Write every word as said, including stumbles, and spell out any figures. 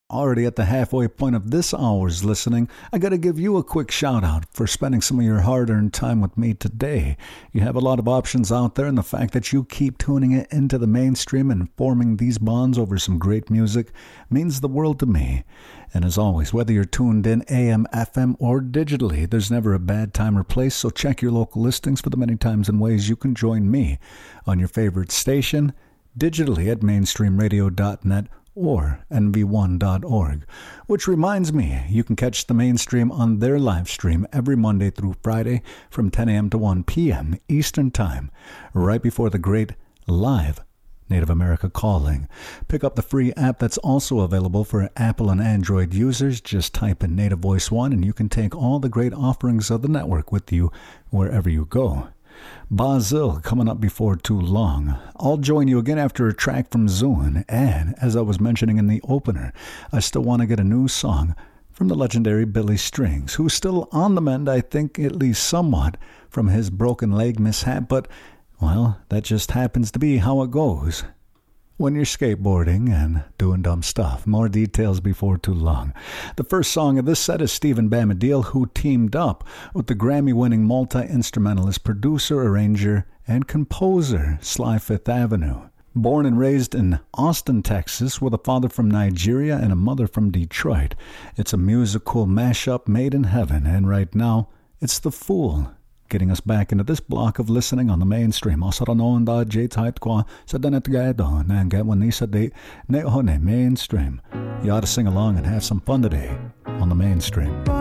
already at the halfway point of this hour's listening, I gotta give you a quick shout out for spending some of your hard-earned time with me today. You have a lot of options out there, and the fact that you keep tuning it into the mainstream and forming these bonds over some great music means the world to me. And as always, whether you're tuned in A M, F M, or digitally, there's never a bad time or place, so check your local listings for the many times and ways you can join me on your favorite station, digitally at mainstream radio dot net or N V one dot org. Which reminds me, you can catch the Mainstream on their live stream every Monday through Friday from ten a.m. to one p.m. Eastern Time, right before the great live Native America Calling. Pick up the free app that's also available for Apple and Android users. Just type in Native Voice One and you can take all the great offerings of the network with you wherever you go. Bazil coming up before too long. I'll join you again after a track from Zune, and as I was mentioning in the opener, I still want to get a new song from the legendary Billy Strings, who's still on the mend, I think, at least somewhat, from his broken leg mishap, but, well, that just happens to be how it goes when you're skateboarding and doing dumb stuff. More details before too long. The first song of this set is Stephen Bamadil, who teamed up with the Grammy-winning multi-instrumentalist, producer, arranger, and composer Sly Fifth Avenue. Born and raised in Austin, Texas, with a father from Nigeria and a mother from Detroit, it's a musical mashup made in heaven, and right now, it's The Fool, getting us back into this block of listening on the Mainstream. Osaranon J type kwa sa danet gado nang gawani sa de ne Mainstream. You ought to sing along and have some fun today on the Mainstream.